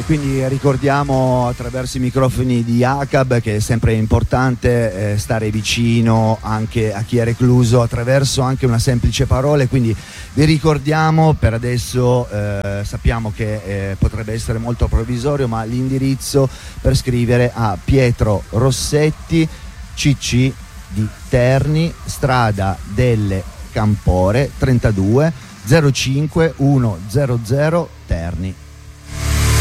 E quindi ricordiamo attraverso i microfoni di ACAB che è sempre importante stare vicino anche a chi è recluso attraverso anche una semplice parola, quindi vi ricordiamo per adesso, sappiamo che potrebbe essere molto provvisorio, ma l'indirizzo per scrivere a Pietro Rossetti, CC di Terni, strada delle Campore 32 05 100 Terni.